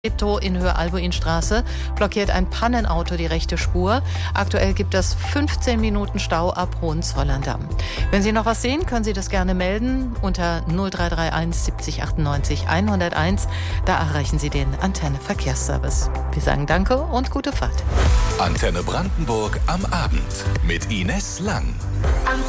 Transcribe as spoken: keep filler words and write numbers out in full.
In Höhe Albuinstraße blockiert ein Pannenauto die rechte Spur. Aktuell gibt es fünfzehn Minuten Stau ab Hohenzollern-Damm. Wenn Sie noch was sehen, können Sie das gerne melden unter null drei drei eins siebzig achtundneunzig hunderteins. Da erreichen Sie den Antenne Verkehrsservice. Wir sagen Danke und gute Fahrt. Antenne Brandenburg am Abend mit Ines Lang.